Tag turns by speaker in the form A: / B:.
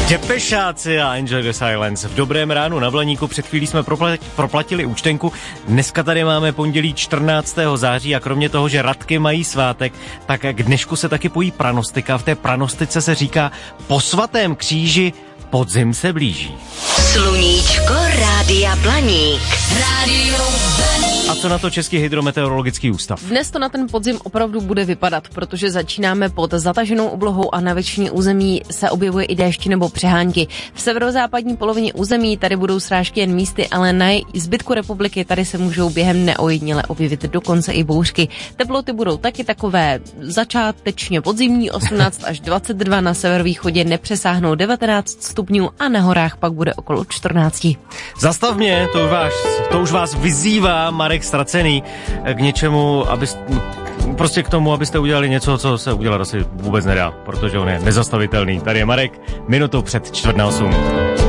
A: Depešáci a Enjoy the Silence. V dobrém ránu na Blaníku před chvílí jsme proplatili účtenku. Dneska tady máme pondělí 14. září a kromě toho, že Radky mají svátek, tak k dnešku se taky pojí pranostika. V té pranostice se říká po svatém kříži podzim se blíží.
B: Sluníčko Rádia Blaník. Rádio Blaník.
A: A co na to Český hydrometeorologický ústav?
C: Dnes to na ten podzim opravdu bude vypadat, protože začínáme pod zataženou oblohou a na většině území se objevuje i déšť nebo přehánky. V severozápadní polovině území tady budou srážky jen místy, ale na zbytku republiky tady se můžou během neojediněle objevit dokonce i bouřky. Teploty budou taky takové začátečně podzimní, 18 až 22, na severovýchodě nepřesáhnou 19 stupňů a na horách pak bude okolo 14.
A: Zastav mě, to už vás vyzývá Marek Stracený k něčemu, prostě k tomu, abyste udělali něco, co se udělat asi vůbec nedá, protože on je nezastavitelný. Tady je Marek, minutu před 7:45.